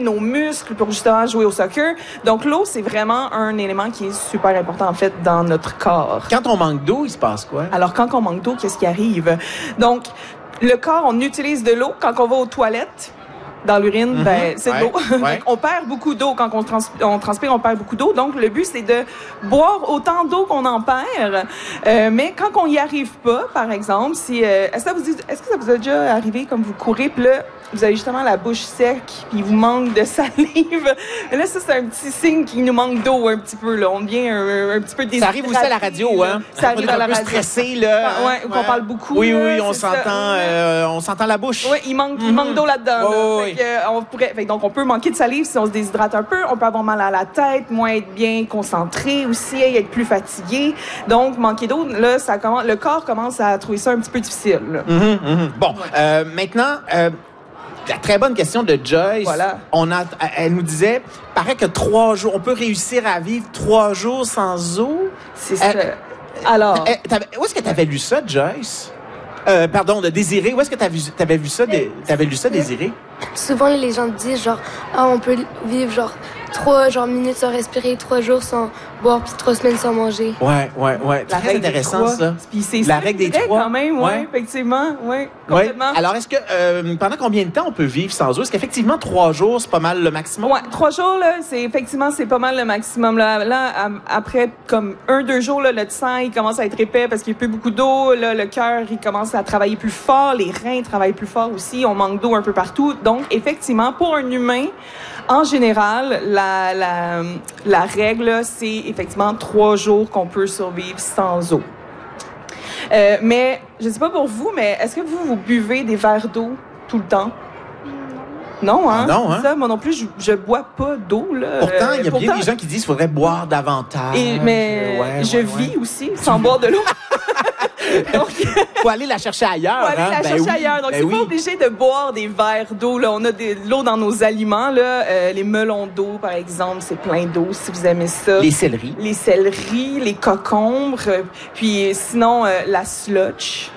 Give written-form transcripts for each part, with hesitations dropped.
nos muscles pour justement jouer au soccer. Donc, l'eau, c'est vraiment un élément qui est super important, en fait, dans notre corps. Quand on manque d'eau, il se passe quoi? Alors, quand on manque d'eau, qu'est-ce qui arrive? Donc, le corps, on utilise de l'eau quand on va aux toilettes. Dans l'urine, c'est de l'eau. On perd beaucoup d'eau quand on transpire, on perd beaucoup d'eau. Donc, le but, c'est de boire autant d'eau qu'on en perd. Mais quand on n'y arrive pas, par exemple, si est-ce que ça vous a déjà arrivé comme vous courez, puis là, vous avez justement la bouche sec, puis il vous manque de salive. Et là, ça, c'est un petit signe qu'il nous manque d'eau un petit peu. Là. On devient un petit peu déshydraté. Ça arrive aussi à la radio, hein? Ça arrive à la radio. On est un peu stressé, là. Qu'on parle beaucoup. Oui, là, on s'entend la bouche. Oui, il manque d'eau là-dedans. Donc, on peut manquer de salive si on se déshydrate un peu. On peut avoir mal à la tête, moins être bien concentré aussi, être plus fatigué. Donc, manquer d'eau, là, le corps commence à trouver ça un petit peu difficile. Bon, maintenant... la très bonne question de Joyce. Voilà. Elle nous disait, paraît que 3 jours, on peut réussir à vivre 3 jours sans eau. C'est ça. Alors. Où est-ce que tu avais lu ça, Joyce? Pardon, de Désiré. Où est-ce que t'avais vu ça, lu ça, Désiré? Souvent, les gens disent genre, on peut vivre 3 minutes sans respirer, 3 jours sans boire, puis 3 semaines sans manger. Ouais. Très intéressant, ça. Puis c'est la règle des 3. quand même, effectivement. Oui, complètement. Alors, est-ce que, pendant combien de temps on peut vivre sans eau? Est-ce qu'effectivement, 3 jours, c'est pas mal le maximum? Ouais, 3 jours, là, c'est pas mal le maximum. Là, après, comme 1-2 jours, là, le sang, il commence à être épais parce qu'il n'y a plus beaucoup d'eau. Là, le cœur, il commence à travailler plus fort. Les reins travaillent plus fort aussi. On manque d'eau un peu partout. Donc, effectivement, pour un humain, en général, la règle, c'est effectivement 3 jours qu'on peut survivre sans eau. Mais, je ne sais pas pour vous, mais est-ce que vous buvez des verres d'eau tout le temps? Non, hein? Non, hein? Ça, moi non plus, je bois pas d'eau, là. Pourtant, il y a bien des gens qui disent qu'il faudrait boire davantage. Mais je vis aussi sans boire de l'eau. Donc, faut aller la chercher ailleurs. Faut aller la chercher ailleurs. Donc, c'est pas obligé de boire des verres d'eau. Là, on a de l'eau dans nos aliments. Là, les melons d'eau, par exemple, c'est plein d'eau, si vous aimez ça. Les céleris. Les céleris, les cocombres. Puis sinon, la slotch.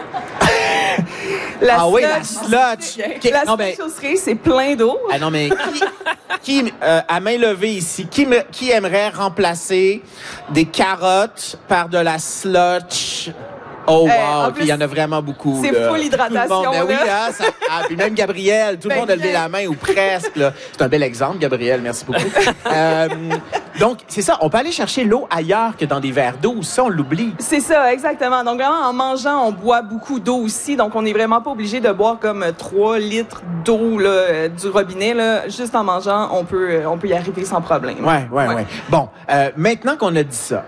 La slotch. La slotcherie, c'est plein d'eau. Ah non, mais qui à main levée ici, qui aimerait remplacer des carottes par de la slotch? Oh wow, puis il y en a vraiment beaucoup. C'est full hydratation. Ben oui, puis même Gabriel, tout le monde a levé la main ou presque. Là. C'est un bel exemple, Gabriel, merci beaucoup. Donc, c'est ça, on peut aller chercher l'eau ailleurs que dans des verres d'eau, ça on l'oublie. C'est ça, exactement. Donc vraiment, en mangeant, on boit beaucoup d'eau aussi, donc on n'est vraiment pas obligé de boire comme 3 litres d'eau là, du robinet. Là. Juste en mangeant, on peut y arriver sans problème. Ouais. Bon, maintenant qu'on a dit ça,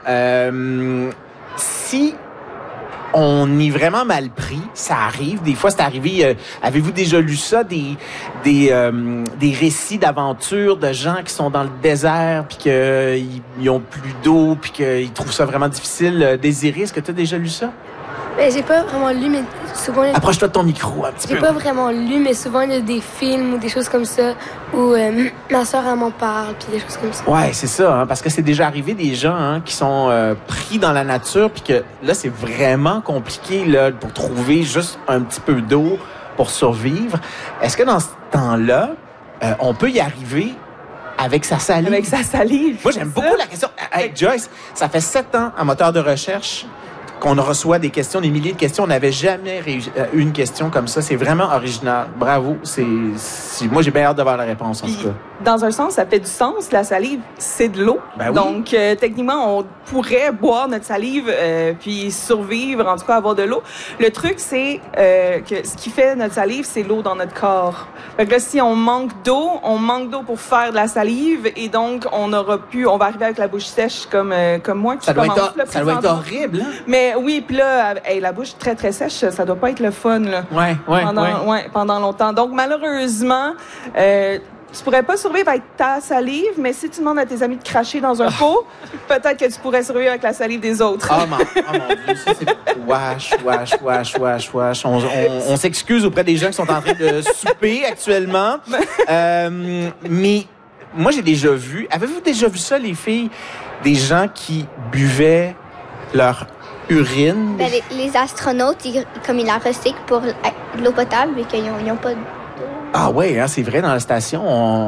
si on est vraiment mal pris, ça arrive. Des fois, c'est arrivé. Avez-vous déjà lu ça, des récits d'aventures de gens qui sont dans le désert puis qu'ils ont plus d'eau puis qu'ils trouvent ça vraiment difficile? Désiré, est-ce que tu as déjà lu ça? J'ai pas vraiment lu, mais souvent... Approche-toi de ton micro un petit peu. J'ai pas vraiment lu, mais souvent, il y a des films ou des choses comme ça où ma soeur, elle m'en parle, puis des choses comme ça. Ouais, c'est ça, hein, parce que c'est déjà arrivé des gens qui sont pris dans la nature, puis que là, c'est vraiment compliqué là pour trouver juste un petit peu d'eau pour survivre. Est-ce que dans ce temps-là, on peut y arriver avec sa salive? Avec sa salive. Moi, j'aime beaucoup la question. Hey, Joyce, ça fait 7 ans à Moteur de recherche qu'on reçoit des questions, des milliers de questions. On n'avait jamais eu une question comme ça. C'est vraiment original. Bravo. Moi, j'ai bien hâte d'avoir la réponse, en tout cas. Dans un sens, ça fait du sens. La salive, c'est de l'eau. Ben oui. Donc, techniquement, on pourrait boire notre salive puis survivre, en tout cas, avoir de l'eau. Le truc, c'est que ce qui fait notre salive, c'est l'eau dans notre corps. Fait que là, si on manque d'eau pour faire de la salive et donc, on va arriver avec la bouche sèche comme moi. Ça doit être horrible, hein? Mais oui, puis là, la bouche très, très sèche, ça doit pas être le fun, là. Pendant longtemps. Donc, malheureusement, tu pourrais pas survivre avec ta salive, mais si tu demandes à tes amis de cracher dans un pot, peut-être que tu pourrais survivre avec la salive des autres. Oh mon Dieu, ça c'est... Wesh. On s'excuse auprès des gens qui sont en train de souper actuellement. Mais moi, j'ai déjà vu... Avez-vous déjà vu ça, les filles? Des gens qui buvaient leur urine? Ben, les astronautes, comme ils la recyclent pour l'eau potable et qu'ils n'ont pas d'eau. Ah ouais, hein, c'est vrai, dans la station,